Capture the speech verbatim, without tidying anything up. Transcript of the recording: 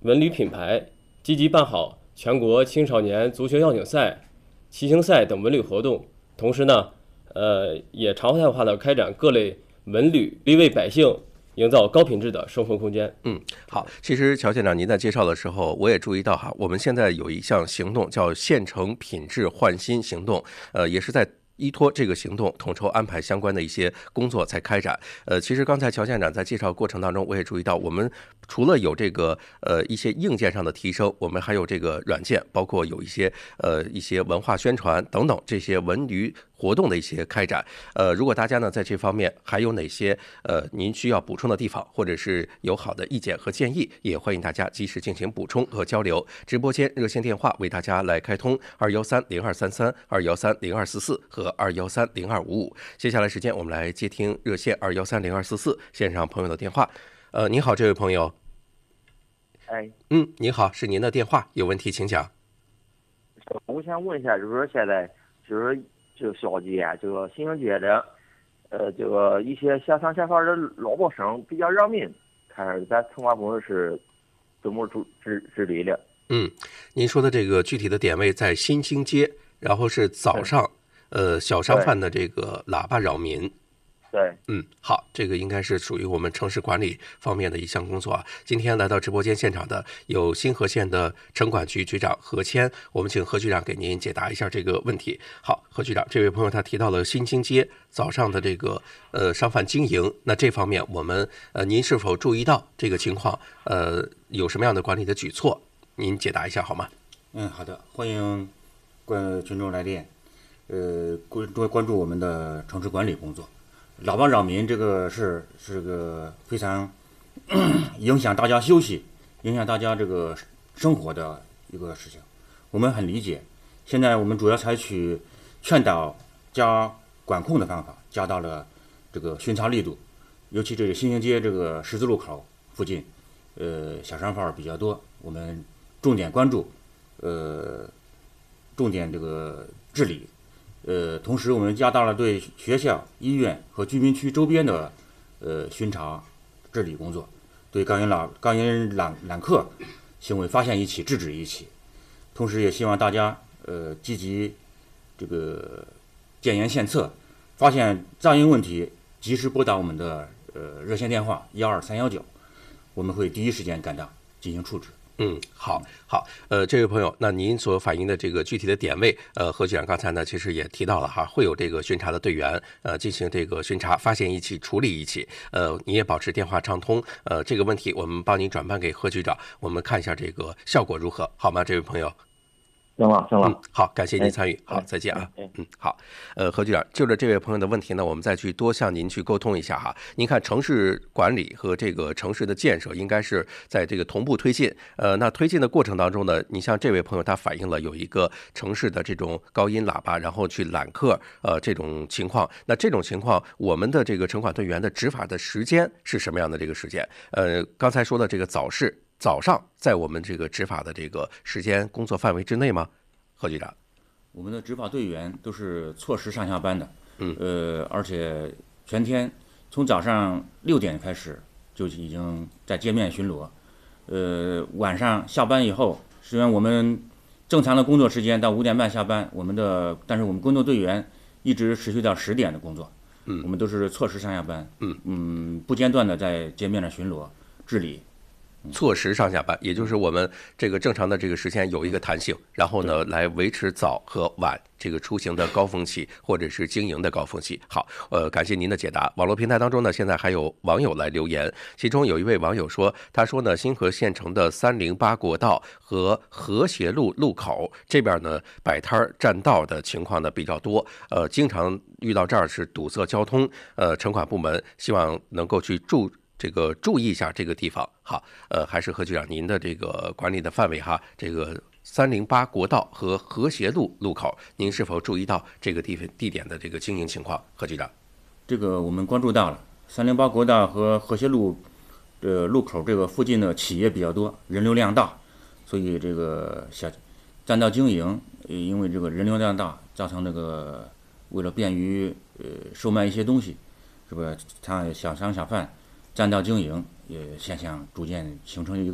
文旅品牌，积极办好全国青少年足球邀请赛、骑行赛等文旅活动，同时呢，呃，也常态化的开展各类文旅，力为百姓营造高品质的生活空间。 嗯，好，其实乔县长您在介绍的时候，我也注意到哈，我们现在有一项行动叫县城品质焕新行动，呃，也是在依托这个行动，统筹安排相关的一些工作才开展。呃，其实刚才乔县长在介绍过程当中，我也注意到，我们除了有这个呃一些硬件上的提升，我们还有这个软件，包括有一些呃一些文化宣传等等这些文旅活动的一些开展。呃，如果大家呢在这方面还有哪些呃您需要补充的地方，或者是有好的意见和建议，也欢迎大家及时进行补充和交流。直播间热线电话为大家来开通二幺三零二三三、二幺三零二四四和二幺三零二五五。接下来时间我们来接听热线二幺三零二四四线上朋友的电话。呃，你好，这位朋友。 哎， 嗯，你好，是您的电话，有问题请讲。 我想问一下，就是说现在就是这个小节啊，这个新兴节的，呃，这个一些下乡下坊的老百姓比较扰民，看咱城管部门是怎么处治治理的？ 嗯，您说的这个具体的点位在新兴街，然后是早上，呃，小商贩的这个喇叭扰民。 对， 嗯，好，这个应该是属于我们城市管理方面的一项工作啊。今天来到直播间现场的有新河县的城管局局长何谦，我们请何局长给您解答一下这个问题。好，何局长，这位朋友他提到了新兴街早上的这个呃商贩经营，那这方面我们呃您是否注意到这个情况？呃，有什么样的管理的举措？您解答一下好吗？ 嗯，好的，欢迎观群众来电，呃，关注关注我们的城市管理工作。喇叭扰民这个是是个非常影响大家休息、影响大家这个生活的一个事情，我们很理解。现在我们主要采取劝导加管控的方法，加大了这个巡查力度。尤其这个新兴街这个十字路口附近，呃，小商贩比较多，我们重点关注，呃，重点这个治理。呃，同时我们加大了对学校、医院和居民区周边的呃巡查治理工作，对港烟喇港烟揽揽客行为发现一起制止一起。同时也希望大家呃积极这个建言献策，发现噪音问题及时拨打我们的呃热线电话幺二三幺九，我们会第一时间赶到进行处置。 嗯，好，好，呃，这位朋友，那您所反映的这个具体的点位，呃，何局长刚才呢，其实也提到了哈，会有这个巡查的队员，呃，进行这个巡查，发现一起，处理一起，呃，你也保持电话畅通，呃，这个问题我们帮您转办给何局长，我们看一下这个效果如何，好吗？这位朋友。 行了，行了、 嗯，好，感谢您参与，好，再见啊，嗯，好，呃，何局长，就着这位朋友的问题呢，我们再去多向您去沟通一下哈。您看，城市管理和这个城市的建设应该是在这个同步推进，呃，那推进的过程当中呢，你像这位朋友他反映了有一个城市的这种高音喇叭，然后去揽客，呃，这种情况，那这种情况，我们的这个城管队员的执法的时间是什么样的这个时间？呃，刚才说的这个早市。早上在我们这个执法的这个时间工作范围之内吗？何局长， 我们的执法队员都是错时上下班的， 嗯， 呃，而且全天从早上六点开始就已经在街面巡逻，呃，晚上下班以后，实际上我们正常的工作时间到五点半下班，我们的但是我们工作队员一直持续到十点的工作， 嗯， 我们都是错时上下班， 嗯嗯，不间断的在街面上巡逻治理。 错时上下班，也就是我们这个正常的这个时间有一个弹性，然后呢，来维持早和晚这个出行的高峰期或者是经营的高峰期。好，呃，感谢您的解答。网络平台当中呢，现在还有网友来留言，其中有一位网友说，他说呢，新河县城的三零八国道和和谐路路口这边呢，摆摊占道的情况呢比较多，呃，经常遇到这儿是堵塞交通，呃，城管部门希望能够去注。这个注意一下这个地方，好，呃，还是何局长您的这个管理的范围哈，这个三零八国道和和谐路路口，您是否注意到这个地地点的这个经营情况？何局长， 这个我们关注到了，三零八国道和和谐路呃路口这个附近的企业比较多，人流量大，所以这个小占道经营，呃，因为这个人流量大，造成这个为了便于呃售卖一些东西，是不是？他小商小贩。占道经营也现象逐渐形成一个。